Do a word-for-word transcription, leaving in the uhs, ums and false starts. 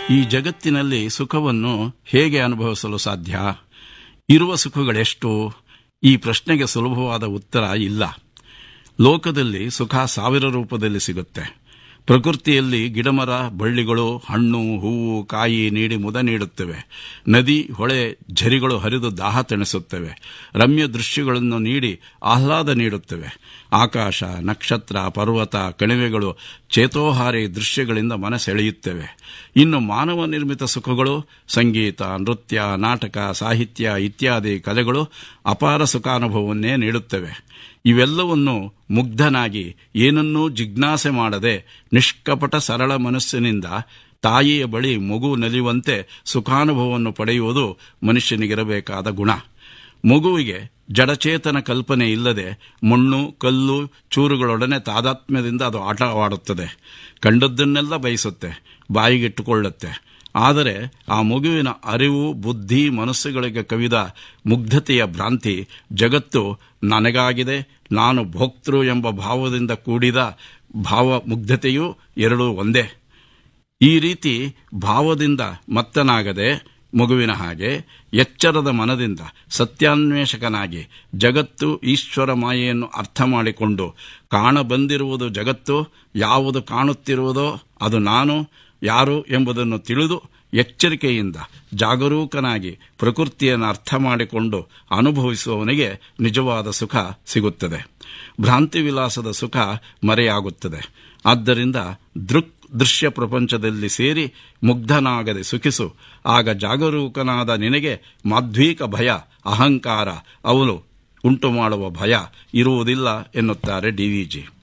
ಈ ಜಗತ್ತಿನಲ್ಲಿ ಸುಖವನ್ನು ಹೇಗೆ ಅನುಭವಿಸಲು ಸಾಧ್ಯ? ಇರುವ ಸುಖಗಳೆಷ್ಟು? ಈ ಪ್ರಶ್ನೆಗೆ ಸುಲಭವಾದ ಉತ್ತರ ಇಲ್ಲ. ಲೋಕದಲ್ಲಿ ಸುಖ ಸಾವಿರ ರೂಪದಲ್ಲಿ ಸಿಗುತ್ತೆ. ಪ್ರಕೃತಿಯಲ್ಲಿ ಗಿಡಮರ ಬಳ್ಳಿಗಳು ಹಣ್ಣು ಹೂವು ಕಾಯಿ ನೀಡಿ ಮುದ ನೀಡುತ್ತವೆ. ನದಿ ಹೊಳೆ ಝರಿಗಳು ಹರಿದು ದಾಹ ತಣಿಸುತ್ತವೆ. ರಮ್ಯ ದೃಶ್ಯಗಳನ್ನು ನೀಡಿ ಆಹ್ಲಾದ ನೀಡುತ್ತವೆ. ಆಕಾಶ ನಕ್ಷತ್ರ ಪರ್ವತ ಕಣಿವೆಗಳು ಚೇತೋಹಾರಿ ದೃಶ್ಯಗಳಿಂದ ಮನಸೆಳೆಯುತ್ತವೆ. ಇನ್ನು ಮಾನವ ನಿರ್ಮಿತ ಸುಖಗಳು ಸಂಗೀತ ನೃತ್ಯ ನಾಟಕ ಸಾಹಿತ್ಯ ಇತ್ಯಾದಿ ಕಲೆಗಳು ಅಪಾರ ಸುಖಾನುಭವವನ್ನೇ ನೀಡುತ್ತವೆ. ಇವೆಲ್ಲವನ್ನು ಮುಗ್ಧನಾಗಿ ಏನನ್ನೂ ಜಿಜ್ಞಾಸೆ ಮಾಡದೆ ನಿಷ್ಕಪಟ ಸರಳ ಮನಸ್ಸಿನಿಂದ ತಾಯಿಯ ಬಳಿ ಮಗು ನಲಿಯುವಂತೆ ಸುಖಾನುಭವವನ್ನು ಪಡೆಯುವುದು ಮನುಷ್ಯನಿಗಿರಬೇಕಾದ ಗುಣ. ಮಗುವಿಗೆ ಜಡಚೇತನ ಕಲ್ಪನೆ ಇಲ್ಲದೆ ಮಣ್ಣು ಕಲ್ಲು ಚೂರುಗಳೊಡನೆ ತಾದಾತ್ಮ್ಯದಿಂದ ಅದು ಆಟವಾಡುತ್ತದೆ. ಕಂಡದ್ದನ್ನೆಲ್ಲ ಬಯಸುತ್ತೆ, ಬಾಯಿಗಿಟ್ಟುಕೊಳ್ಳುತ್ತೆ. ಆದರೆ ಆ ಮಗುವಿನ ಅರಿವು ಬುದ್ಧಿ ಮನಸ್ಸುಗಳಿಗೆ ಕವಿದ ಮುಗ್ಧತೆಯ ಭ್ರಾಂತಿ ಜಗತ್ತು ನನಗಾಗಿದೆ, ನಾನು ಭೋಕ್ತೃ ಎಂಬ ಭಾವದಿಂದ ಕೂಡಿದ ಭಾವ ಮುಗ್ಧತೆಯೂ ಎರಡೂ ಒಂದೇ. ಈ ರೀತಿ ಭಾವದಿಂದ ಮತ್ತನಾಗದೆ ಮಗುವಿನ ಹಾಗೆ ಎಚ್ಚರದ ಮನದಿಂದ ಸತ್ಯಾನ್ವೇಷಕನಾಗಿ ಜಗತ್ತು ಈಶ್ವರ ಮಾಯೆಯನ್ನು ಅರ್ಥ ಮಾಡಿಕೊಂಡು ಕಾಣಬಂದಿರುವುದು ಜಗತ್ತು, ಯಾವುದು ಕಾಣುತ್ತಿರುವುದೋ ಅದು ನಾನು ಯಾರು ಎಂಬುದನ್ನು ತಿಳಿದು ಎಚ್ಚರಿಕೆಯಿಂದ ಜಾಗರೂಕನಾಗಿ ಪ್ರಕೃತಿಯನ್ನು ಅರ್ಥ ಮಾಡಿಕೊಂಡು ಅನುಭವಿಸುವವನಿಗೆ ನಿಜವಾದ ಸುಖ ಸಿಗುತ್ತದೆ. ಭ್ರಾಂತಿ ವಿಲಾಸದ ಸುಖ ಮರೆಯಾಗುತ್ತದೆ. ಆದ್ದರಿಂದ ದೃಕ್ ದೃಶ್ಯ ಪ್ರಪಂಚದಲ್ಲಿ ಸೇರಿ ಮುಗ್ಧನಾಗದೆ ಸುಖಿಸು. ಆಗ ಜಾಗರೂಕನಾದ ನಿನಗೆ ಮಾಧ್ವೀಕ ಭಯ ಅಹಂಕಾರ ಅವನು ಉಂಟು ಮಾಡುವ ಭಯ ಇರುವುದಿಲ್ಲ ಎನ್ನುತ್ತಾರೆ ಡಿ ವಿ ಜಿ.